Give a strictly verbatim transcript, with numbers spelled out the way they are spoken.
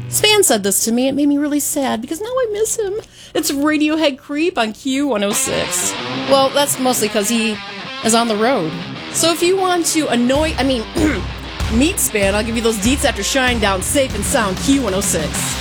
Span said this to me. It made me really sad because now I miss him. It's Radiohead Creep on Q one oh six. Well, that's mostly because he is on the road. So if you want to annoy, I mean, meet Span, I'll give you those deets after Shine Down, safe and sound, Q one oh six.